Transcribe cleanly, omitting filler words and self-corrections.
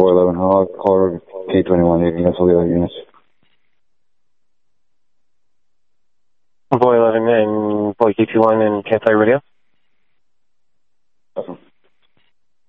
411, Hawk, Core K21, units, all the other units. 411 and Boy K21 and Campfire Radio.